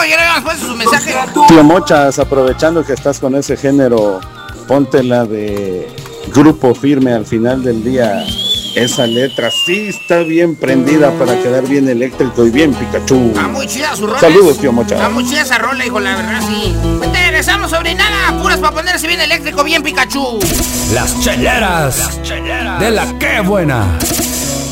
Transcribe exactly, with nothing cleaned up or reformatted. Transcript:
ya nos puesto su mensaje. Tío Mochas, aprovechando que estás con ese género, ponte la de Grupo Firme al final del día. Esa letra sí está bien prendida para quedar bien eléctrico y bien Pikachu. Está muy chida su rola. Saludos, tío Mochas. Está muy chida esa rola, hijo, la verdad, sí. Te regresamos sobre nada, puras para ponerse bien eléctrico, bien Pikachu. Las cheleras, Las cheleras de la que buena.